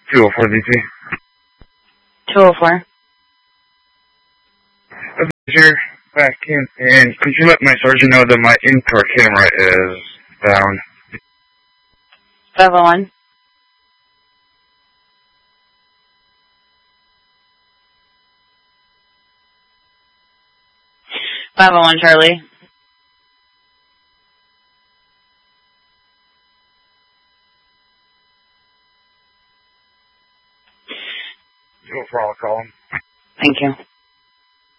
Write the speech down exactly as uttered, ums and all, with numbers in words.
two oh four D T. two oh four. Here, back in, and could you let my sergeant know that my in-car camera is down? five oh one. five oh one, Charlie. two oh four, I'll call him. Thank you.